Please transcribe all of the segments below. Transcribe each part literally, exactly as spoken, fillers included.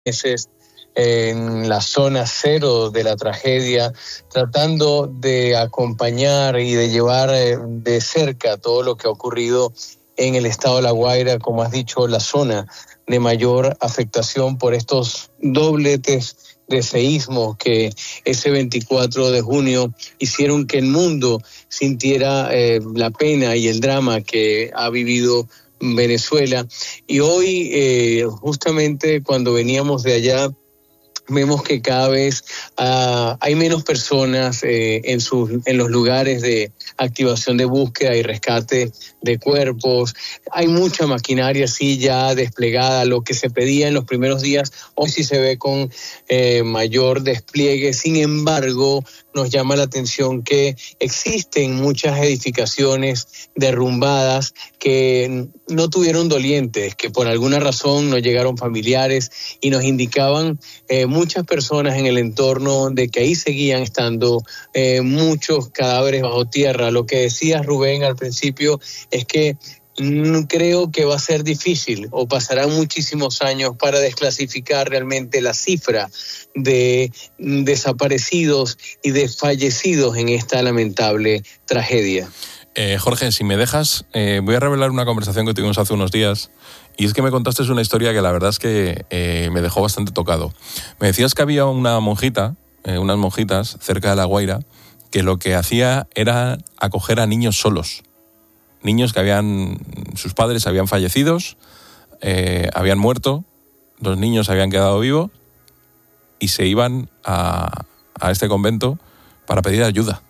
meses en la zona cero de la tragedia, tratando de acompañar y de llevar de cerca todo lo que ha ocurrido en el estado de La Guaira, como has dicho, la zona de mayor afectación por estos dobletes de seísmos que ese veinticuatro de junio hicieron que el mundo sintiera eh, la pena y el drama que ha vivido Venezuela. Y hoy, eh, justamente cuando veníamos de allá, vemos que cada vez uh, hay menos personas eh, en, sus, en los lugares de activación de búsqueda y rescate de cuerpos. Hay mucha maquinaria sí ya desplegada. Lo que se pedía en los primeros días, hoy sí se ve con eh, mayor despliegue. Sin embargo, nos llama la atención que existen muchas edificaciones derrumbadas que no tuvieron dolientes, que por alguna razón no llegaron familiares, y nos indicaban eh, muchas personas en el entorno de que ahí seguían estando eh, muchos cadáveres bajo tierra. Lo que decía Rubén al principio es que creo que va a ser difícil o pasarán muchísimos años para desclasificar realmente la cifra de desaparecidos y de fallecidos en esta lamentable tragedia. Eh, Jorge, si me dejas, eh, voy a revelar una conversación que tuvimos hace unos días, y es que me contaste una historia que la verdad es que eh, me dejó bastante tocado. Me decías que había una monjita, eh, unas monjitas cerca de La Guaira, que lo que hacía era acoger a niños solos. Niños que habían, sus padres habían fallecido, eh, habían muerto, los niños habían quedado vivos y se iban a, a este convento para pedir ayuda.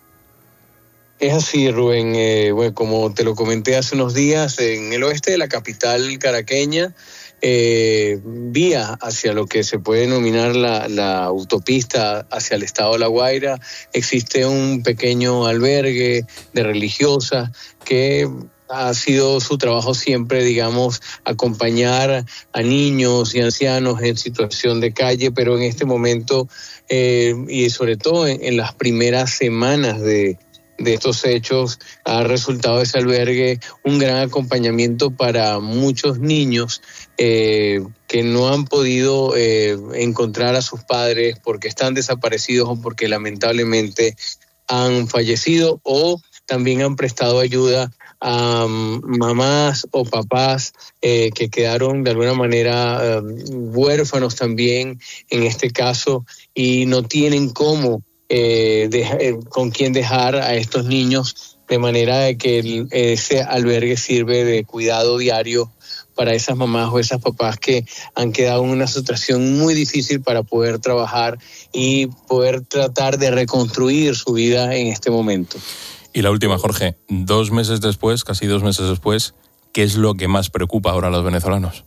Es así, Rubén. Eh, bueno, como te lo comenté hace unos días, en el oeste de la capital caraqueña, eh, vía hacia lo que se puede denominar la, la autopista hacia el estado de La Guaira, existe un pequeño albergue de religiosas que ha sido su trabajo siempre, digamos, acompañar a niños y ancianos en situación de calle, pero en este momento, eh, y sobre todo en, en las primeras semanas de de estos hechos, ha resultado ese albergue un gran acompañamiento para muchos niños eh, que no han podido eh, encontrar a sus padres porque están desaparecidos o porque lamentablemente han fallecido, o también han prestado ayuda a um, mamás o papás eh, que quedaron de alguna manera um, huérfanos también en este caso, y no tienen cómo Eh, de, eh, con quién dejar a estos niños, de manera de que el, ese albergue sirve de cuidado diario para esas mamás o esas papás que han quedado en una situación muy difícil para poder trabajar y poder tratar de reconstruir su vida en este momento. Y la última, Jorge, dos meses después, casi dos meses después, ¿qué es lo que más preocupa ahora a los venezolanos?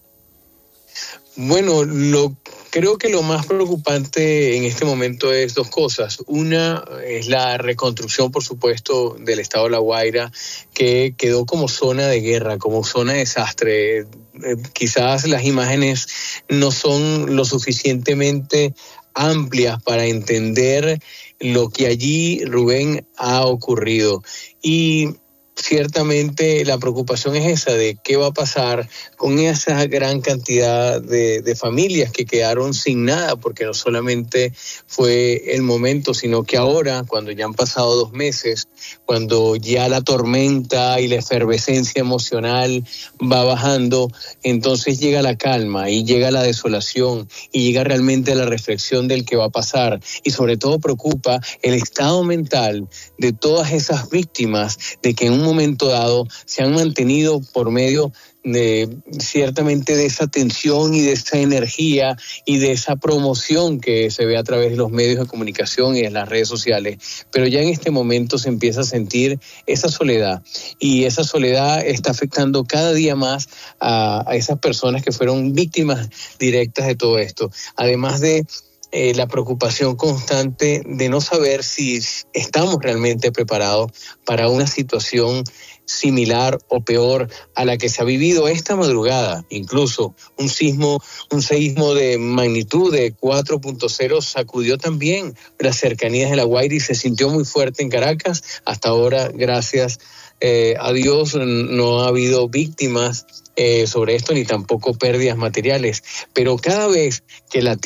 Bueno, lo, creo que lo más preocupante en este momento es dos cosas. Una es la reconstrucción, por supuesto, del estado de La Guaira, que quedó como zona de guerra, como zona de desastre. Eh, quizás las imágenes no son lo suficientemente amplias para entender lo que allí, Rubén, ha ocurrido. Y ciertamente la preocupación es esa de qué va a pasar con esa gran cantidad de, de familias que quedaron sin nada, porque no solamente fue el momento, sino que ahora, cuando ya han pasado dos meses, cuando ya la tormenta y la efervescencia emocional va bajando, entonces llega la calma y llega la desolación y llega realmente la reflexión del que va a pasar, y sobre todo preocupa el estado mental de todas esas víctimas, de que en un momento dado se han mantenido por medio de ciertamente de esa tensión y de esa energía y de esa promoción que se ve a través de los medios de comunicación y de las redes sociales, pero ya en este momento se empieza a sentir esa soledad, y esa soledad está afectando cada día más a, a esas personas que fueron víctimas directas de todo esto, además de Eh, la preocupación constante de no saber si estamos realmente preparados para una situación similar o peor a la que se ha vivido esta madrugada. Incluso un sismo, un seísmo de magnitud de cuatro punto cero sacudió también las cercanías de La Guaira y se sintió muy fuerte en Caracas. Hasta ahora, gracias eh, a Dios, no ha habido víctimas eh, sobre esto ni tampoco pérdidas materiales. Pero cada vez que la